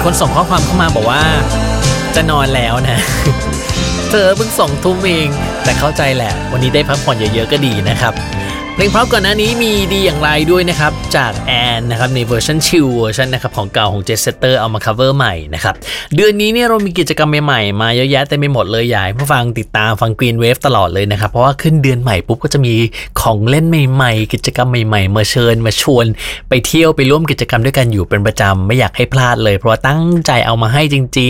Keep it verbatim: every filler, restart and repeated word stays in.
คนส่งข้อความเข้ามาบอกว่าจะนอนแล้วนะ เธอเพิ่งสองทุ่มเองแต่เข้าใจแหละวันนี้ได้พักผ่อนเยอะๆก็ดีนะครับเพลงเพราะก่อนหน้านี้มีดีอย่างไรด้วยนะครับจากแอนนะครับในเวอร์ชันชิลเวอร์ชันนะครับของเก่าของเจสเตอร์เอามาคัฟเวอร์ใหม่นะครับเดือนนี้เนี่ยเรามีกิจกรรมใหม่ๆมาเยอะแยะเต็มไปหมดเลยอยากให้ผู้ฟังติดตามฟัง Green Wave ตลอดเลยนะครับเพราะว่าขึ้นเดือนใหม่ปุ๊บก็จะมีของเล่นใหม่ๆกิจกรรมใหม่ๆมาเชิญมาชวนไปเที่ยวไปร่วมกิจกรรมด้วยกันอยู่เป็นประจำไม่อยากให้พลาดเลยเพราะว่าตั้งใจเอามาให้จริงๆ